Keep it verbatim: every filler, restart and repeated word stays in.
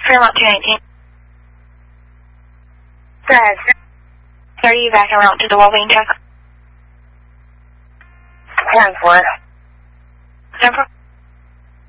Fairmont two nineteen. Go ahead, sir. Are you back around to the well-being check? ten four. ten four.